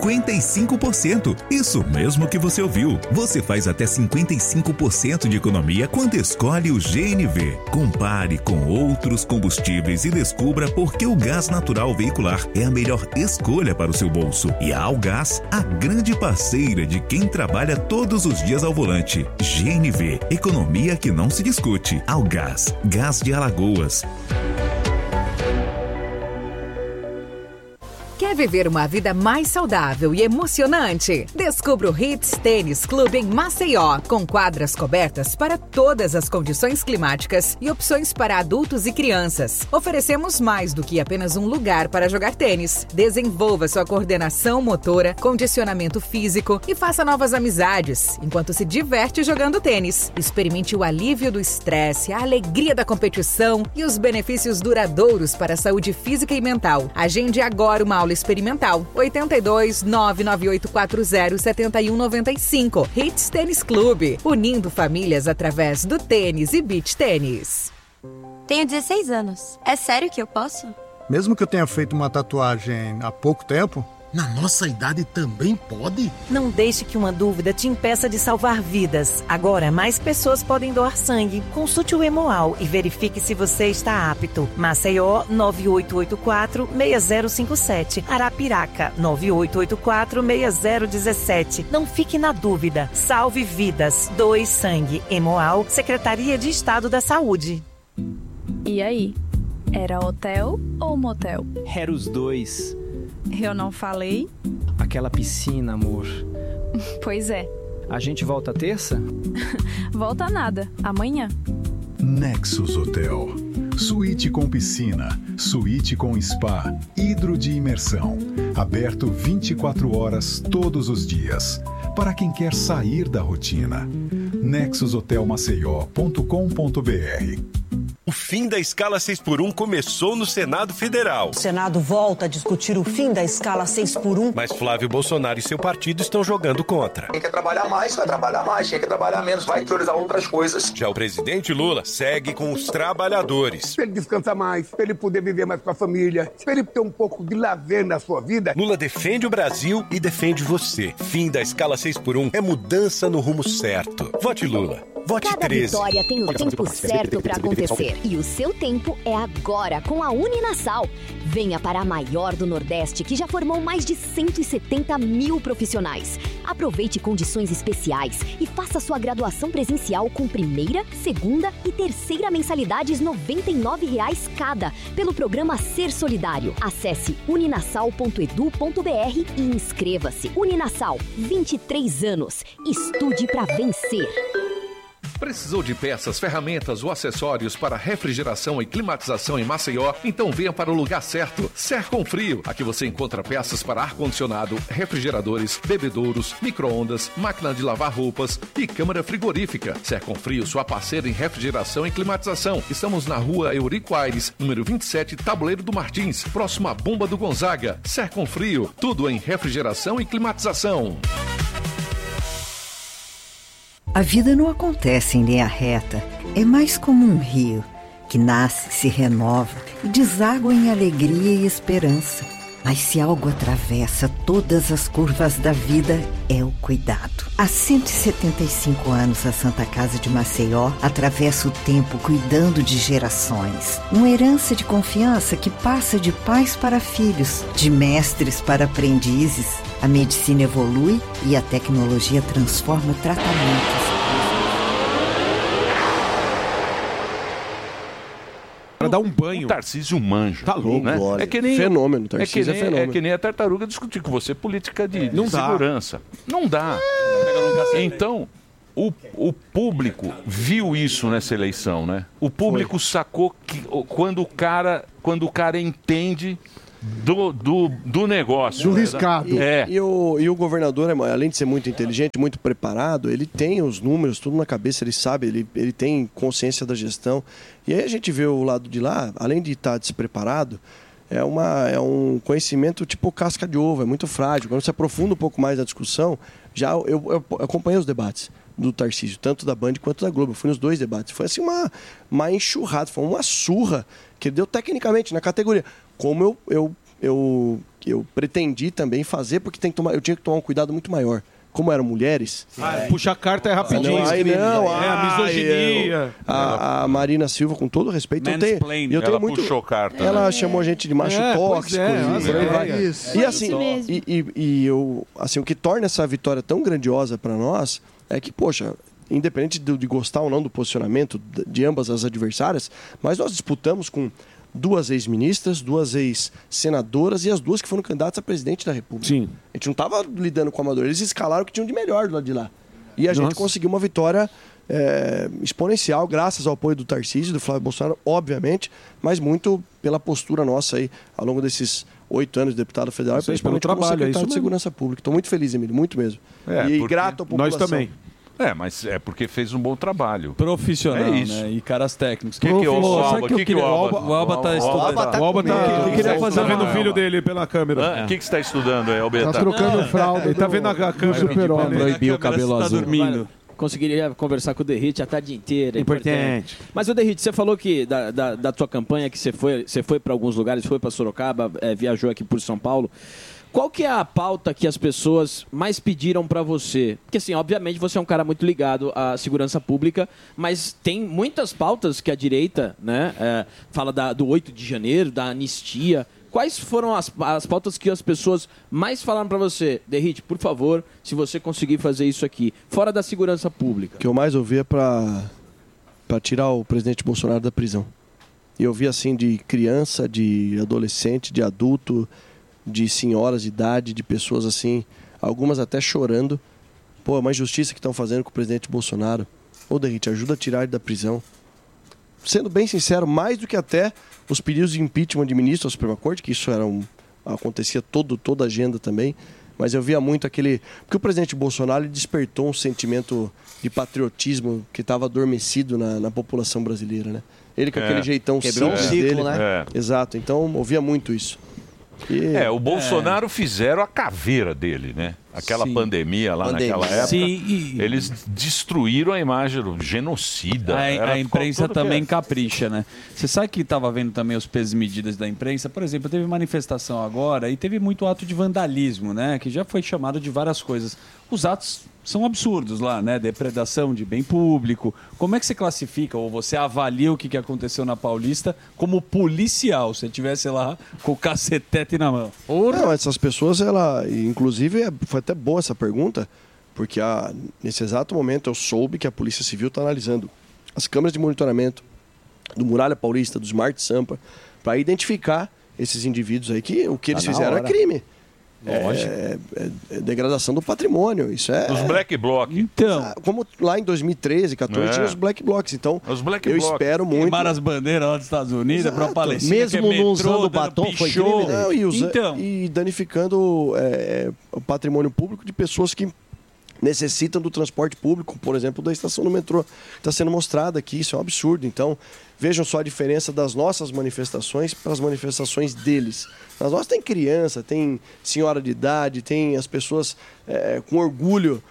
55%. Isso mesmo que você ouviu. Você faz até 55% de economia quando escolhe o GNV. Compare com outros combustíveis e descubra por que o gás natural veicular é a melhor escolha para o seu bolso. E a Algás, a grande parceira de quem trabalha todos os dias ao volante. GNV, economia que não se discute. Algás, gás de Alagoas. Quer viver uma vida mais saudável e emocionante? Descubra o Hits Tênis Clube em Maceió, com quadras cobertas para todas as condições climáticas e opções para adultos e crianças. Oferecemos mais do que apenas um lugar para jogar tênis. Desenvolva sua coordenação motora, condicionamento físico e faça novas amizades, enquanto se diverte jogando tênis. Experimente o alívio do estresse, a alegria da competição e os benefícios duradouros para a saúde física e mental. Agende agora uma aula experimental. 82 99840 7195. Hits Tênis Clube, unindo famílias através do tênis e beach tênis. Tenho 16 anos. É sério que eu posso? Mesmo que eu tenha feito uma tatuagem há pouco tempo? Na nossa idade também pode? Não deixe que uma dúvida te impeça de salvar vidas. Agora, mais pessoas podem doar sangue. Consulte o Hemoal e verifique se você está apto. Maceió, 9884-6057. Arapiraca, 9884-6017. Não fique na dúvida. Salve vidas. Doe sangue. Hemoal, Secretaria de Estado da Saúde. E aí? Era hotel ou motel? Era os dois. Eu não falei? Aquela piscina, amor. Pois é. A gente volta terça? Volta nada. Amanhã. Nexus Hotel. Suíte com piscina, suíte com spa, hidro de imersão. Aberto 24 horas todos os dias. Para quem quer sair da rotina. nexushotelmaceió.com.br. O fim da escala 6x1 começou no Senado Federal. O Senado volta a discutir o fim da escala 6x1. Mas Flávio Bolsonaro e seu partido estão jogando contra. Quem quer trabalhar mais, vai trabalhar mais. Quem quer trabalhar menos, vai priorizar outras coisas. Já o presidente Lula segue com os trabalhadores. Para ele descansar mais, para ele poder viver mais com a família, para ele ter um pouco de lazer na sua vida. Lula defende o Brasil e defende você. Fim da escala 6x1 é mudança no rumo certo. Vote Lula. Vote Cada 13. vitória tem o tempo certo para acontecer. E o seu tempo é agora, com a Uninasal. Venha para a maior do Nordeste, que já formou mais de 170 mil profissionais. Aproveite condições especiais e faça sua graduação presencial com primeira, segunda e terceira mensalidades R$ 99,00 cada, pelo programa Ser Solidário. Acesse uninasal.edu.br e inscreva-se. Uninasal, 23 anos. Estude para vencer. Precisou de peças, ferramentas ou acessórios para refrigeração e climatização em Maceió? Então venha para o lugar certo. Serconfrio. Aqui você encontra peças para ar-condicionado, refrigeradores, bebedouros, micro-ondas, máquina de lavar roupas e câmara frigorífica. Serconfrio, sua parceira em refrigeração e climatização. Estamos na rua Eurico Aires, número 27, Tabuleiro do Martins, próximo à Bomba do Gonzaga. Serconfrio, tudo em refrigeração e climatização. A vida não acontece em linha reta. É mais como um rio que nasce, se renova e deságua em alegria e esperança. Mas se algo atravessa todas as curvas da vida, é o cuidado. Há 175 anos, a Santa Casa de Maceió atravessa o tempo cuidando de gerações. Uma herança de confiança que passa de pais para filhos, de mestres para aprendizes. A medicina evolui e a tecnologia transforma tratamentos. Para dar um banho. O Tarcísio manja. Tá louco, né? olha. É que nem Fenômeno, Tarcísio é fenômeno. É que nem a tartaruga discutir com você política de Não dá. segurança. Não dá. Então, o público viu isso nessa eleição, né? O público sacou que quando o cara entende do negócio. Do riscado. E o governador, além de ser muito inteligente, muito preparado, ele tem os números, tudo na cabeça, ele sabe, ele tem consciência da gestão. E aí a gente vê o lado de lá, além de estar despreparado, é um conhecimento tipo casca de ovo, é muito frágil. Quando você aprofunda um pouco mais na discussão, eu acompanhei os debates do Tarcísio, tanto da Band quanto da Globo. Eu fui nos dois debates. Foi assim uma enxurrada, foi uma surra que ele deu tecnicamente na categoria. Como eu eu pretendi também fazer, porque eu tinha que tomar um cuidado muito maior. Como eram mulheres... puxa a carta é rapidinho. A misoginia. A Marina Silva, com todo respeito, eu tenho Ela muito... puxou carta. Ela né? chamou a gente de macho tóxico. Por aí vai. E assim, assim, o que torna essa vitória tão grandiosa para nós é que, poxa, independente de gostar ou não do posicionamento de ambas as adversárias, mas nós disputamos com 2 ex-ministras, 2 ex-senadoras e as 2 que foram candidatas a presidente da República. Sim. A gente não estava lidando com amador, eles escalaram o que tinham de melhor do lado de lá. E a gente conseguiu uma vitória exponencial, graças ao apoio do Tarcísio, do Flávio Bolsonaro, obviamente, mas muito pela postura nossa aí, ao longo desses 8 anos de deputado federal, e principalmente como secretário de Segurança Pública. Estou muito feliz, Emílio, muito mesmo. E grato à população. Nós também. Mas é porque fez um bom trabalho. Profissional, né? E caras técnicos. O Alba está estudando. O Alba tá vendo o filho dele pela câmera. O que você está estudando aí, Alberto? Tá trocando fralda. Ele tá vendo a câmera. Super-homem. Proibiu o cabelo azul. Tá dormindo. Conseguiria conversar com o Derrite a tarde inteira. Importante. Mas o Derrite, você falou que da tua campanha, que você foi para alguns lugares, foi para Sorocaba, viajou aqui por São Paulo. Qual que é a pauta que as pessoas mais pediram para você? Porque, assim, obviamente você é um cara muito ligado à segurança pública, mas tem muitas pautas que a direita, né, fala do 8 de janeiro, da anistia. Quais foram as pautas que as pessoas mais falaram para você? Derrite, por favor, se você conseguir fazer isso aqui, fora da segurança pública. O que eu mais ouvi é para tirar o presidente Bolsonaro da prisão. E eu vi, assim, de criança, de adolescente, de adulto, de senhoras de idade, de pessoas assim, algumas até chorando. Pô, é uma injustiça que estão fazendo com o presidente Bolsonaro. Ô, Derrite, ajuda a tirar ele da prisão. Sendo bem sincero, mais do que até os pedidos de impeachment de ministro da Suprema Corte, que isso acontecia toda a agenda também, mas eu via muito porque o presidente Bolsonaro despertou um sentimento de patriotismo que estava adormecido na população brasileira, né? Ele com aquele jeitão quebrou um ciclo, dele, né? Exato, então ouvia muito isso. O Bolsonaro fizeram a caveira dele, né? Aquela pandemia lá naquela época. Sim, eles destruíram a imagem do genocida. A imprensa também capricha, né? Você sabe que estava vendo também os pesos e medidas da imprensa? Por exemplo, teve manifestação agora e teve muito ato de vandalismo, né? Que já foi chamado de várias coisas. Os atos são absurdos lá, né? Depredação de bem público. Como é que você classifica ou você avalia o que aconteceu na Paulista como policial? Se você estivesse lá com o cacetete na mão. Não, essas pessoas, inclusive, foi até boa essa pergunta, porque nesse exato momento eu soube que a Polícia Civil está analisando as câmeras de monitoramento do Muralha Paulista, do Smart Sampa, para identificar esses indivíduos aí, que o que eles fizeram é crime. É degradação do patrimônio. Isso Os black blocs. Então, como lá em 2013, 2014, tinha os black blocs. Então, espero muito. Queimar as bandeiras lá dos Estados Unidos para a Palestina. Mesmo não usando batom, foi crime. Não, e danificando o patrimônio público de pessoas que necessitam do transporte público, por exemplo, da estação do metrô. Está sendo mostrado aqui, isso é um absurdo. Então, vejam só a diferença das nossas manifestações para as manifestações deles. Nas nossas tem criança, tem senhora de idade, tem as pessoas com orgulho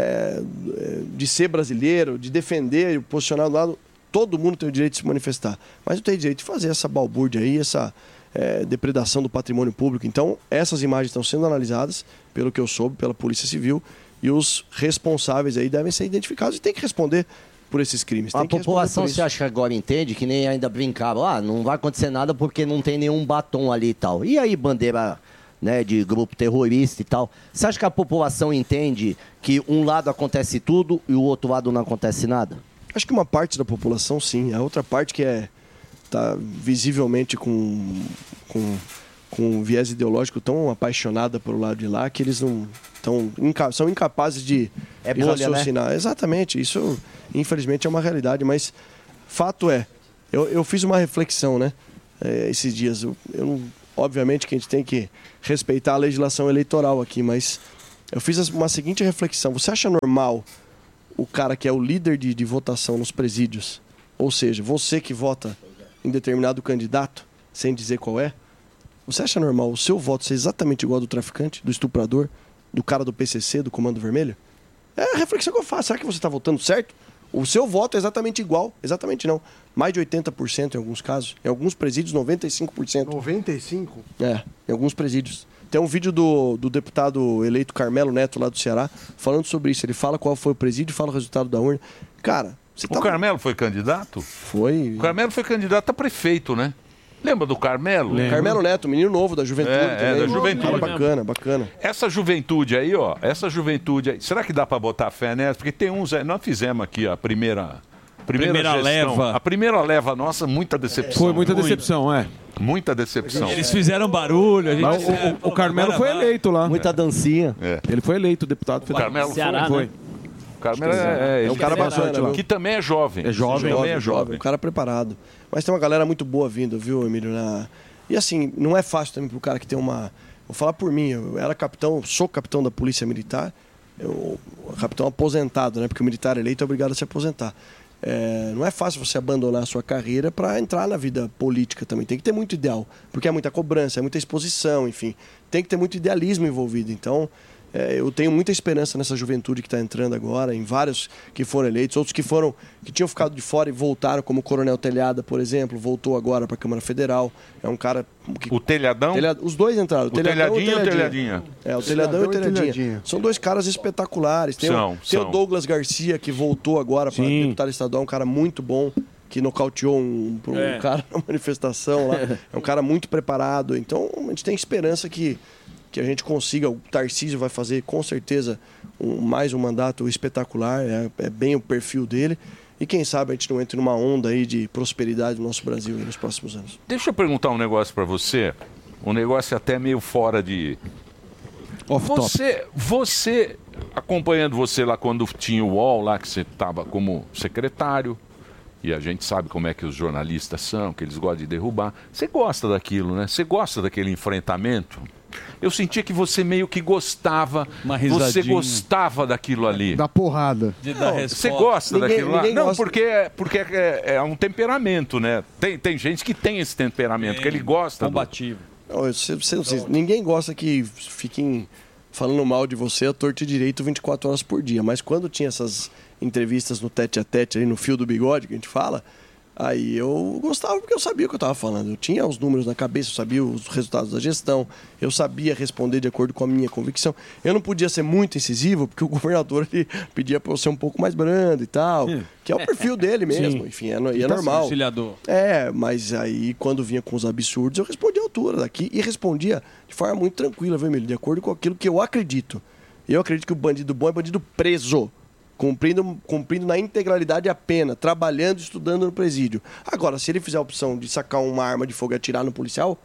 de ser brasileiro, de defender, posicionar do lado. Todo mundo tem o direito de se manifestar. Mas não tem direito de fazer essa balbúrdia aí, essa depredação do patrimônio público. Então, essas imagens estão sendo analisadas, pelo que eu soube, pela Polícia Civil, e os responsáveis aí devem ser identificados e tem que responder por esses crimes. A população, você acha que agora entende, que nem ainda brincava, não vai acontecer nada porque não tem nenhum batom ali e tal. E aí, bandeira, né, de grupo terrorista e tal. Você acha que a população entende que um lado acontece tudo e o outro lado não acontece nada? Acho que uma parte da população, sim. A outra parte que está visivelmente com um viés ideológico tão apaixonada pelo lado de lá que eles não são incapazes de raciocinar. Né? Exatamente, isso infelizmente é uma realidade, mas fato eu fiz uma reflexão, né, esses dias. Obviamente que a gente tem que respeitar a legislação eleitoral aqui, mas eu fiz uma seguinte reflexão. Você acha normal o cara que é o líder de votação nos presídios, ou seja, você que vota em determinado candidato, sem dizer qual é, você acha normal o seu voto ser exatamente igual ao do traficante, do estuprador, do cara do PCC, do Comando Vermelho? É a reflexão que eu faço. Será que você está votando certo? O seu voto é exatamente igual. Exatamente não. Mais de 80% em alguns casos. Em alguns presídios, 95%. 95%? Em alguns presídios. Tem um vídeo do deputado eleito Carmelo Neto, lá do Ceará, falando sobre isso. Ele fala qual foi o presídio, fala o resultado da urna. Cara, O Carmelo foi candidato? Foi. O Carmelo foi candidato a prefeito, né? Lembra do Carmelo? Carmelo Neto, menino novo da juventude. Da juventude. Cara, bacana, bacana. Essa juventude aí, será que dá pra botar fé nessa? Porque tem uns, nós fizemos aqui a primeira gestão. leva. A primeira leva nossa, muita decepção. Foi muita decepção, Muita decepção. Eles fizeram barulho. O Carmelo foi eleito lá. Muita dancinha. Ele foi eleito deputado federal. O Carmelo Ceará, foi. né? O Carmelo é um cara bacana. que também é jovem. Também é jovem. Um cara preparado. Mas tem uma galera muito boa vindo, viu, Emílio? E assim, não é fácil também pro cara que tem uma... Vou falar por mim, eu era capitão, sou capitão da Polícia Militar, capitão aposentado, né? Porque o militar eleito é obrigado a se aposentar. Não é fácil você abandonar a sua carreira para entrar na vida política também. Tem que ter muito ideal, porque é muita cobrança, é muita exposição, enfim. Tem que ter muito idealismo envolvido. Então, eu tenho muita esperança nessa juventude que está entrando agora, em vários que foram eleitos, outros que tinham ficado de fora e voltaram, como o Coronel Telhada, por exemplo, voltou agora para a Câmara Federal. É um cara... O Telhadão? Os dois entraram. O Telhadinho e o Telhadinha. O Telhadão e o Telhadinha. São dois caras espetaculares. Tem o Douglas Garcia, que voltou agora para deputado estadual, um cara muito bom, que nocauteou um cara na manifestação lá. É um cara muito preparado. Então, a gente tem esperança que a gente consiga. O Tarcísio vai fazer, com certeza, mais um mandato espetacular. É bem o perfil dele. E quem sabe a gente não entra numa onda aí de prosperidade no nosso Brasil nos próximos anos. Deixa eu perguntar um negócio para você. Um negócio até meio fora de... Você, acompanhando você lá quando tinha o UOL, lá que você estava como secretário, e a gente sabe como é que os jornalistas são, que eles gostam de derrubar. Você gosta daquilo, né? Você gosta daquele enfrentamento? Eu sentia que você meio que gostava. Você gostava daquilo ali. Da porrada. Você gosta daquilo lá? Não, porque é um temperamento, né? Tem gente que tem esse temperamento, que ele gosta. Combativo. Ninguém gosta que fiquem falando mal de você a torto e direito 24 horas por dia. Mas quando tinha essas entrevistas no tete-a-tete, aí no fio do bigode, que a gente fala... Aí eu gostava porque eu sabia o que eu estava falando. Eu tinha os números na cabeça, eu sabia os resultados da gestão, eu sabia responder de acordo com a minha convicção. Eu não podia ser muito incisivo, porque o governador ele pedia para eu ser um pouco mais brando e tal, que é o perfil dele mesmo. Enfim, é normal. Mas aí quando vinha com os absurdos, eu respondia à altura daqui e respondia de forma muito tranquila, viu, Emílio? De acordo com aquilo que eu acredito. Eu acredito que o bandido bom é bandido preso. Cumprindo na integralidade a pena, trabalhando e estudando no presídio. Agora, se ele fizer a opção de sacar uma arma de fogo e atirar no policial,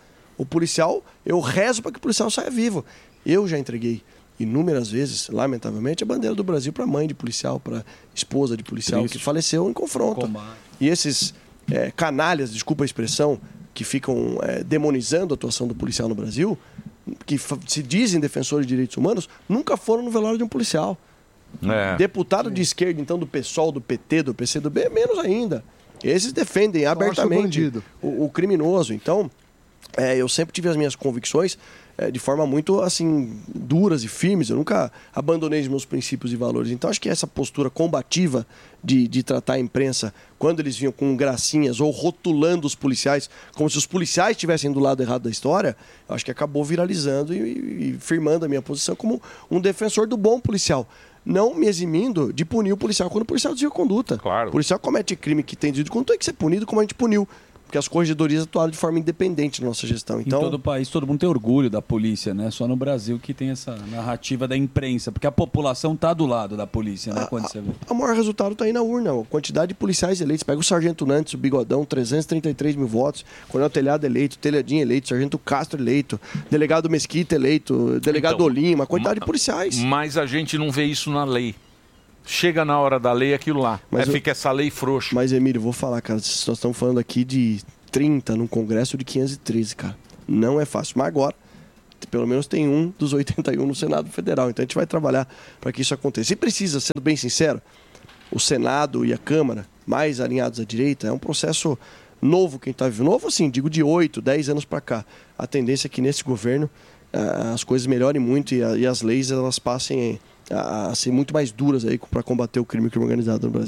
eu rezo para que o policial saia vivo. Eu já entreguei inúmeras vezes, lamentavelmente, a bandeira do Brasil para a mãe de policial, para a esposa de policial que faleceu em confronto. E esses canalhas, desculpa a expressão, que ficam demonizando a atuação do policial no Brasil, que se dizem defensores de direitos humanos, nunca foram no velório de um policial. Deputado de esquerda, então, do PSOL, do PT, do PCdoB, menos ainda. Esses defendem abertamente o criminoso. Então, eu sempre tive as minhas convicções de forma muito, assim, duras e firmes. Eu nunca abandonei os meus princípios e valores. Então, acho que essa postura combativa de tratar a imprensa, quando eles vinham com gracinhas ou rotulando os policiais, como se os policiais estivessem do lado errado da história, eu acho que acabou viralizando e firmando a minha posição como um defensor do bom policial. Não me eximindo de punir o policial quando o policial desvia conduta. Claro. O policial comete crime que tem desvio de conduta, tem que ser punido como a gente puniu. Porque as corregedorias atuaram de forma independente na nossa gestão. Então... Em todo o país, todo mundo tem orgulho da polícia, né? Só no Brasil que tem essa narrativa da imprensa. Porque a população está do lado da polícia, né? Quando você vê. O maior resultado está aí na urna. A quantidade de policiais eleitos. Pega o Sargento Nantes, o Bigodão, 333 mil votos. Coronel Telhado eleito, Telhadinho eleito, Sargento Castro eleito, Delegado Mesquita eleito, Delegado Olim, uma quantidade de policiais. Mas a gente não vê isso na lei. Chega na hora da lei aquilo lá. Fica essa lei frouxa. Mas, Emílio, vou falar, cara. Nós estamos falando aqui de 30 num congresso de 513, cara. Não é fácil. Mas agora, pelo menos tem um dos 81 no Senado Federal. Então a gente vai trabalhar para que isso aconteça. E precisa, sendo bem sincero, o Senado e a Câmara, mais alinhados à direita, é um processo novo que a gente está vivendo. Novo, assim, digo de 8, 10 anos para cá. A tendência é que nesse governo as coisas melhorem muito e as leis elas passem a ser muito mais duras aí para combater o crime organizado no Brasil.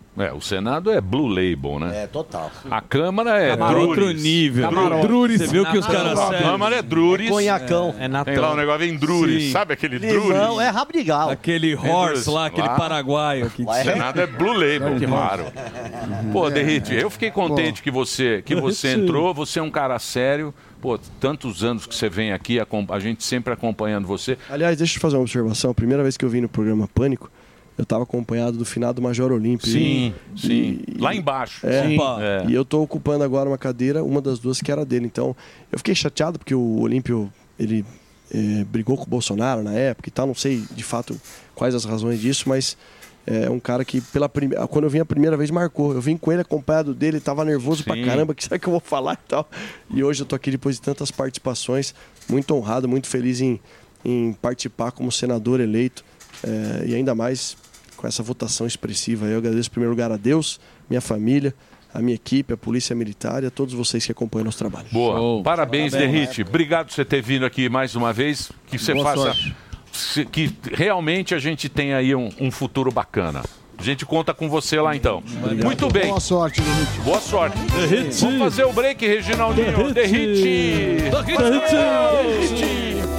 O Senado é Blue Label, né? É, total. A Câmara é Camarões. Druris. Outro nível. Druris. Você viu que os caras A sérios. Câmara é Druris. Conhacão. É Natal. Tem lá o negócio, vem Druris. Sim. Sabe aquele Limão, Druris? é rabo de galo. Aquele horse lá, aquele paraguaio. Que... O Senado é Blue Label, claro. Pô, Derrite, eu fiquei contente que você entrou. Você é um cara sério. Pô, tantos anos que você vem aqui, a gente sempre acompanhando você. Aliás, deixa eu fazer uma observação. A primeira vez que eu vim no programa Pânico, eu estava acompanhado do finado Major Olímpio. Sim. Lá embaixo. E eu estou ocupando agora uma cadeira, uma das duas que era dele. Então, eu fiquei chateado porque o Olímpio, ele brigou com o Bolsonaro na época e tal. Não sei, de fato, quais as razões disso, mas é um cara que, quando eu vim a primeira vez, marcou. Eu vim com ele acompanhado dele, estava nervoso pra caramba, que sabe que eu vou falar e tal. E hoje eu tô aqui depois de tantas participações, muito honrado, muito feliz em participar como senador eleito. E ainda mais com essa votação expressiva. Eu agradeço em primeiro lugar a Deus, minha família, a minha equipe, a Polícia Militar e a todos vocês que acompanham nosso trabalho. Boa. Parabéns, Derrite. Obrigado por você ter vindo aqui mais uma vez. Que você Boa faça... sorte. Que realmente a gente tem aí um futuro bacana. A gente conta com você lá então. Muito bem. Boa sorte, Derrite. Boa sorte. Vamos fazer o break, Reginaldinho. Derrite.